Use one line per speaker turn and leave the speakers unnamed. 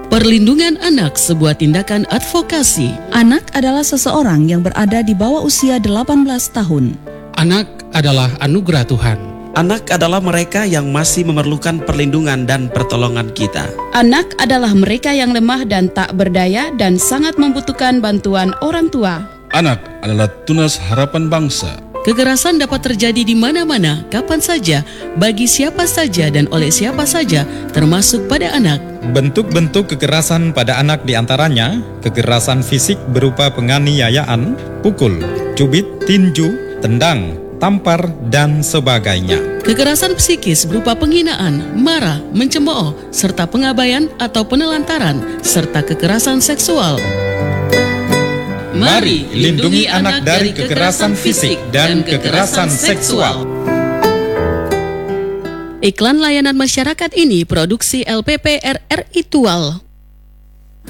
Perlindungan anak sebuah tindakan advokasi.
Anak adalah seseorang yang berada di bawah usia 18 tahun.
Anak adalah anugerah Tuhan.
Anak adalah mereka yang masih memerlukan perlindungan dan pertolongan kita.
Anak adalah mereka yang lemah dan tak berdaya dan sangat membutuhkan bantuan orang tua.
Anak adalah tunas harapan bangsa.
Kekerasan dapat terjadi di mana-mana, kapan saja, bagi siapa saja dan oleh siapa saja, termasuk pada anak.
Bentuk-bentuk kekerasan pada anak diantaranya kekerasan fisik berupa penganiayaan, pukul, cubit, tinju, tendang, tampar, dan sebagainya.
Kekerasan psikis berupa penghinaan, marah, mencemooh, serta pengabaian atau penelantaran, serta kekerasan seksual.
Mari lindungi anak dari kekerasan fisik dan kekerasan seksual.
Iklan layanan masyarakat ini produksi LPP RRI Tual.